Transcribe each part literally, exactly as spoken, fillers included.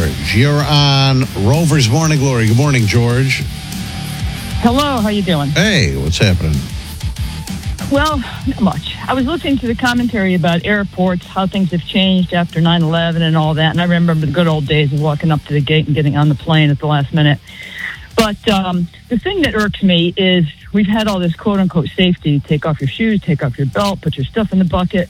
George. You're on Rover's Morning Glory. Good morning, George. Hello, how you doing? Hey, what's happening? Well, not much. I was listening to the commentary about airports, how things have changed after nine eleven and all that, and I remember the good old days of walking up to the gate and getting on the plane at the last minute. But um, the thing that irks me is we've had all this quote-unquote safety, take off your shoes, take off your belt, put your stuff in the bucket.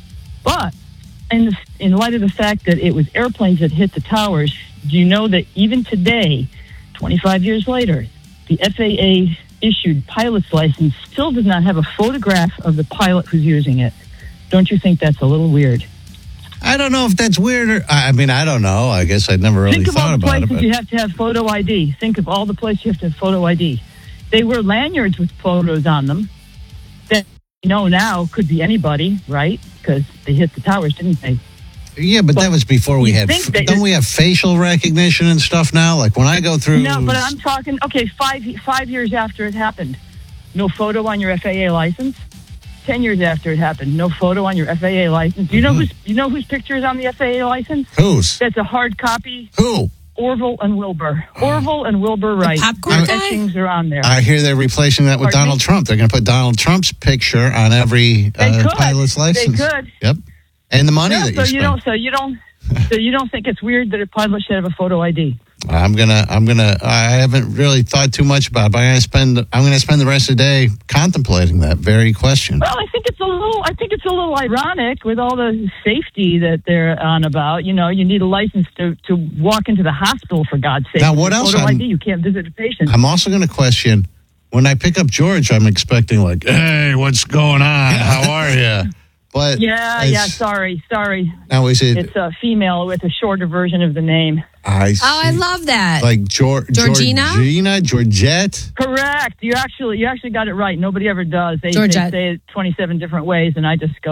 But in, the, in light of the fact that it was airplanes that hit the towers, do you know that even today, twenty-five years later, the F A A issued pilot's license still does not have a photograph of the pilot who's using it? Don't you think that's a little weird? I don't know if that's weird or, I mean, I don't know. I guess I'd never really Think of thought all the about it. places But you have to have photo I D. Think of all the places you have to have photo I D. They were lanyards with photos on them that you know now could be anybody, right? Because they hit the towers, didn't they? yeah, but, but that was before we you had, think that don't it- we have facial recognition and stuff now? Like when I go through. No, but I'm talking, okay, five five years after it happened, no photo on your F A A license. Ten years after it happened, no photo on your F A A license. Do you know Mhm. who's you know whose picture is on the F A A license? Whose? That's a hard copy. Who? Orville and Wilbur. Orville and Wilbur Wright. popcorn Their guy? etchings are on there. I hear they're replacing that with Pardon Donald me? Trump. They're going to put Donald Trump's picture on every They uh, could. pilot's license. They could. Yep. And the money Yeah, that so you you spend. don't. So you don't. So you don't think it's weird that a pilot should have a photo I D? I'm gonna, I'm gonna, I haven't really thought too much about it, but I'm gonna spend, I'm gonna spend the rest of the day contemplating that very question. Well, I think it's a little. I think it's a little ironic with all the safety that they're on about. You know, you need a license to, to walk into the hospital, for God's sake. Now, what With else Photo I'm- I D. You can't visit a patient. I'm also gonna question when I pick up George. I'm expecting like, hey, what's going on? How are you? But yeah, it's- yeah. Sorry, sorry. Now is it? It's a female with a shorter version of the name. I see. Oh, I love that. like Geor- Georgina? Georgina, Georgette. Correct. You actually, you actually got it right. Nobody ever does. They, they Georgette. say it twenty-seven different ways, and I just go.